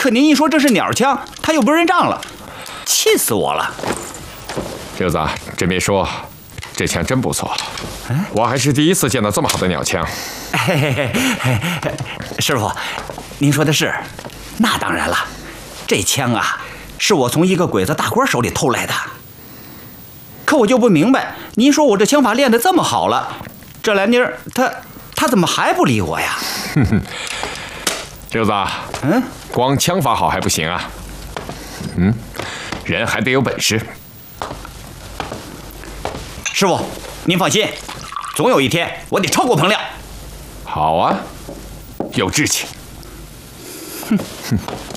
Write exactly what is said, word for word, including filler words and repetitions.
可您一说这是鸟枪，他又不认账了，气死我了。 六子，真别说，这枪真不错，我还是第一次见到这么好的鸟枪。 嘿嘿嘿嘿，师傅，您说的是，那当然了，这枪啊，是我从一个鬼子大官手里偷来的。可我就不明白，您说我这枪法练得这么好了，这兰妮儿她她怎么还不理我呀？ 哼哼，六子， 嗯， 光枪法好还不行啊，嗯，人还得有本事。 师傅，您放心，总有一天我得超过彭亮。 好啊，有志气。 哼哼。